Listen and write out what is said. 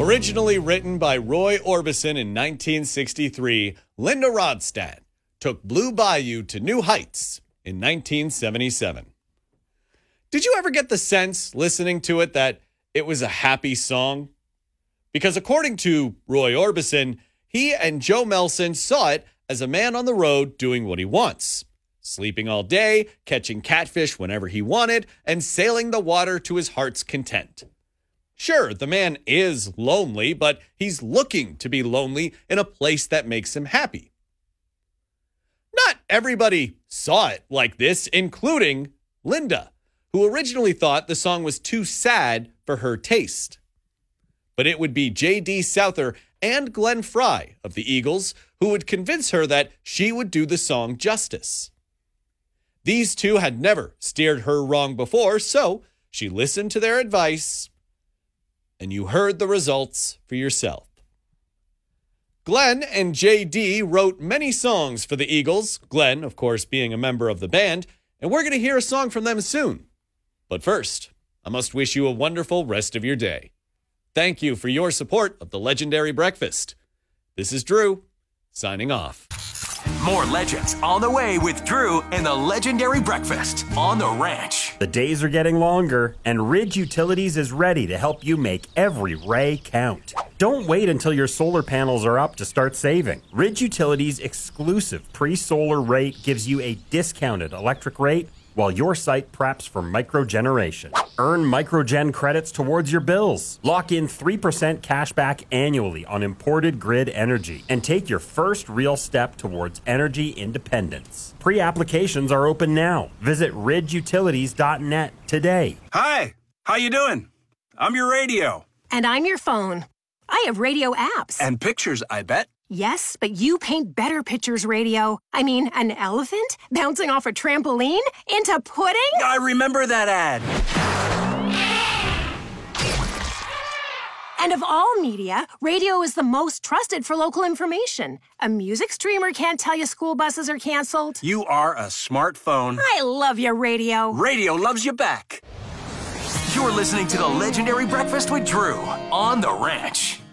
Originally written by Roy Orbison in 1963, Linda Ronstadt took Blue Bayou to new heights in 1977. Did you ever get the sense, listening to it, that it was a happy song? Because according to Roy Orbison, he and Joe Melson saw it as a man on the road doing what he wants. Sleeping all day, catching catfish whenever he wanted, and sailing the water to his heart's content. Sure, the man is lonely, but he's looking to be lonely in a place that makes him happy. Not everybody saw it like this, including Linda, who originally thought the song was too sad for her taste. But it would be J.D. Souther and Glenn Frey of the Eagles who would convince her that she would do the song justice. These two had never steered her wrong before, so she listened to their advice, and you heard the results for yourself. Glenn and J.D. wrote many songs for the Eagles, Glenn, of course, being a member of the band, and we're going to hear a song from them soon. But first, I must wish you a wonderful rest of your day. Thank you for your support of the Legendary Breakfast. This is Drew, signing off. More legends on the way with Drew and the Legendary Breakfast on the Ranch. The days are getting longer, and Ridge Utilities is ready to help you make every ray count. Don't wait until your solar panels are up to start saving. Ridge Utilities' exclusive pre-solar rate gives you a discounted electric rate while your site preps for microgeneration. Earn microgen credits towards your bills. Lock in 3% cash back annually on imported grid energy and take your first real step towards energy independence. Pre-applications are open now. Visit ridgeutilities.net today. Hi, how you doing? I'm your radio. And I'm your phone. I have radio apps. And pictures, I bet. Yes, but you paint better pictures, radio. I mean, an elephant bouncing off a trampoline into pudding? I remember that ad. And of all media, radio is the most trusted for local information. A music streamer can't tell you school buses are canceled. You are a smartphone. I love your radio. Radio loves you back. You're listening to the Legendary Breakfast with Drew on the Ranch.